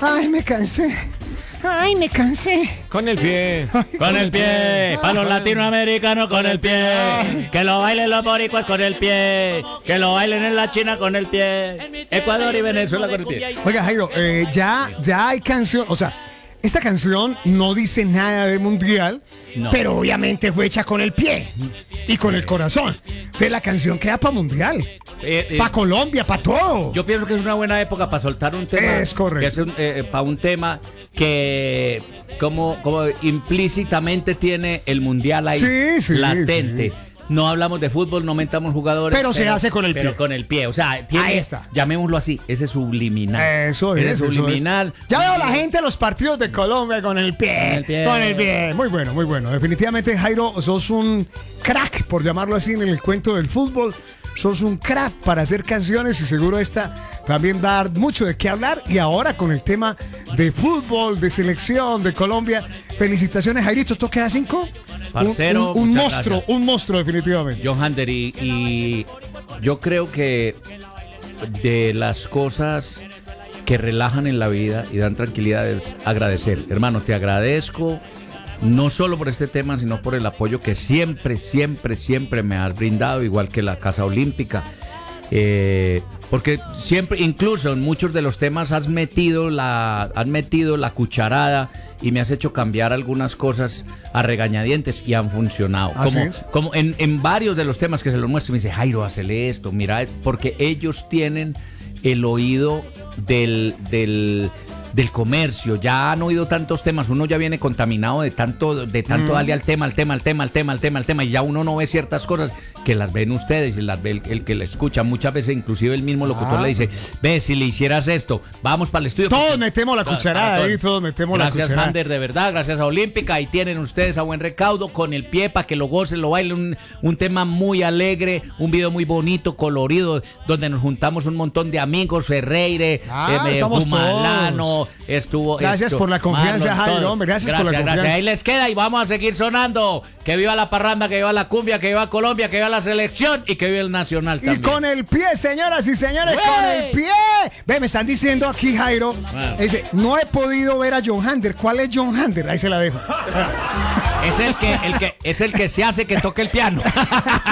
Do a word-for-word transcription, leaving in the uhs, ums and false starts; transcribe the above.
Ay, me cansé. Ay, me cansé. Con el pie. Con el pie, para los latinoamericanos con el pie, que lo bailen los boricuas con el pie, que lo bailen en la China con el pie, Ecuador y Venezuela con el pie. Oiga, Jairo, eh, ya, ya hay canción, o sea, esta canción no dice nada de mundial, No. pero obviamente fue hecha con el pie y con el corazón. Entonces la canción queda para mundial, Eh, eh, para Colombia, para todo. Yo pienso que es una buena época para soltar un tema. Es correcto. Que es un, eh, para un tema que como, como implícitamente tiene el mundial ahí Sí, sí, latente. sí. No hablamos de fútbol, no mentamos jugadores. Pero se hace con el pero pie. con el pie. O sea, tiene, Ahí está. llamémoslo así, ese subliminal. Eso Ese es, eso es. subliminal. Ya veo a la gente en los partidos de Colombia con el pie, Con el pie. con el pie. Muy bueno, muy bueno. Definitivamente, Jairo, sos un crack, por llamarlo así, en el cuento del fútbol. Sos un crack para hacer canciones y seguro esta también va a dar mucho de qué hablar. Y ahora con el tema de fútbol, de selección, de Colombia. Felicitaciones, Jairito. ¿Esto queda cinco? Parcero, un, un, un muchas monstruo, gracias. un monstruo definitivamente. John Hander, y, y yo creo que de las cosas que relajan en la vida y dan tranquilidad es agradecer. Hermano, te agradezco no solo por este tema, sino por el apoyo que siempre, siempre, siempre me has brindado, igual que la Casa Olímpica. Eh, porque siempre, incluso en muchos de los temas has metido la, has metido la cucharada y me has hecho cambiar algunas cosas a regañadientes y han funcionado. Así Como, es. como en, en varios de los temas que se los muestro, me dice, Jairo, hacele esto, mira, porque ellos tienen el oído del, del, del comercio, ya han oído tantos temas, uno ya viene contaminado de tanto, de tanto Mm. darle al tema, al tema, al tema, al tema, al tema, al tema, y ya uno no ve ciertas cosas que las ven ustedes y las ve el, el que le escucha. Muchas veces inclusive el mismo locutor Ah. le dice, ve, si le hicieras esto, vamos para el estudio. Todos porque- metemos la Para- cucharada para ahí, todos metemos la Gracias, cucharada. Hander, de verdad, gracias a Olímpica. Ahí tienen ustedes a buen recaudo con el pie para que lo gocen, lo bailen. Un, un tema muy alegre, un video muy bonito, colorido, donde nos juntamos un montón de amigos. Ferreire, Ah, eh, estamos Humalano, todos. estuvo. Gracias esto, por la confianza, Marlon, Jairo, todo. hombre, gracias por la confianza. Gracias, ahí les queda y vamos a seguir sonando. Que viva la parranda, que viva la cumbia, que viva Colombia, que viva la selección y que viva el nacional Y también. con el pie, señoras y señores, ¡Wey! con el pie. Ve, me están diciendo aquí, Jairo. Ah. Dice, no he podido ver a John Hander. ¿Cuál es John Hander? Ahí se la dejo. Es el que, el que, es el que se hace que toque el piano.